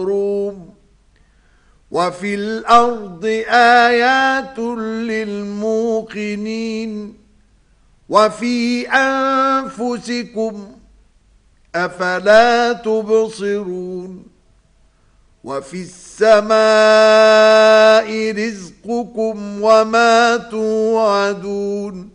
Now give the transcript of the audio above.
وفي الأرض آيات للموقنين وفي أنفسكم أفلا تبصرون وفي السماء رزقكم وما توعدون